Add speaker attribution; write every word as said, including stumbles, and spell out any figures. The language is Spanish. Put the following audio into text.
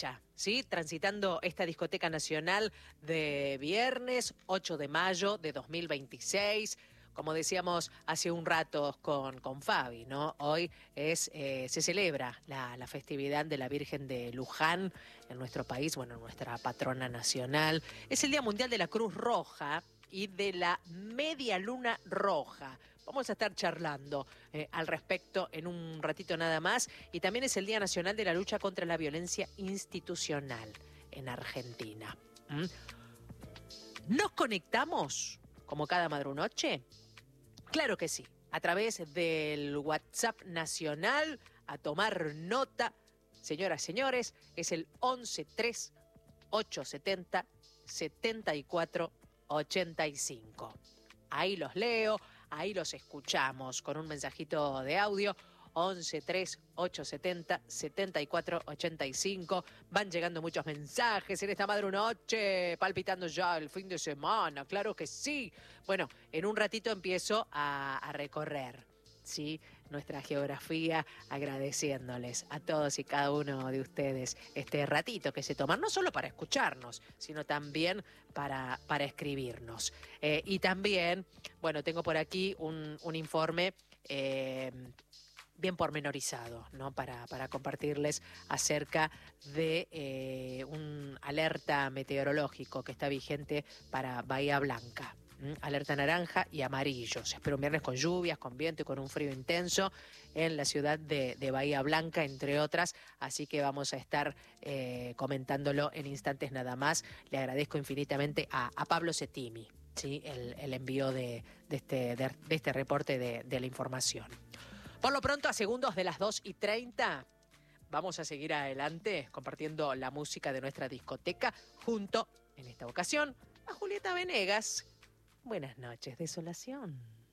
Speaker 1: fecha, ¿sí? Transitando esta discoteca nacional de viernes ocho de mayo de dos mil veintiséis. Como decíamos hace un rato con, con Fabi, ¿no? Hoy es, eh, se celebra la, la festividad de la Virgen de Luján en nuestro país, bueno, nuestra patrona nacional. Es el Día Mundial de la Cruz Roja y de la Media Luna Roja. Vamos a estar charlando eh, al respecto en un ratito nada más. Y también es el Día Nacional de la Lucha contra la Violencia Institucional en Argentina. ¿Mm? ¿Nos conectamos como cada madrunoche? Claro que sí, a través del WhatsApp nacional, a tomar nota. Señoras, señores, es el once tres ocho setenta setenta y cuatro ochenta y cinco. Ahí los leo, ahí los escuchamos con un mensajito de audio. once tres ocho setenta setenta y cuatro ochenta y cinco. Van llegando muchos mensajes en esta madrunoche, palpitando ya el fin de semana, claro que sí. Bueno, en un ratito empiezo a, a recorrer, ¿sí?, nuestra geografía, agradeciéndoles a todos y cada uno de ustedes este ratito que se toman, no solo para escucharnos, sino también para, para escribirnos. Eh, y también, bueno, tengo por aquí un, un informe eh, bien pormenorizado, ¿no?, para, para compartirles acerca de eh, un alerta meteorológico que está vigente para Bahía Blanca. ¿Mm? Alerta naranja y amarillo. Se espera un viernes con lluvias, con viento y con un frío intenso en la ciudad de, de Bahía Blanca, entre otras. Así que vamos a estar eh, comentándolo en instantes nada más. Le agradezco infinitamente a, a Pablo Cettimi, ¿sí?, el, el envío de, de, este, de, de este reporte de, de la información. Por lo pronto, a segundos de las dos y treinta, vamos a seguir adelante compartiendo la música de nuestra discoteca junto, en esta ocasión, a Julieta Venegas. Buenas noches, Desolación.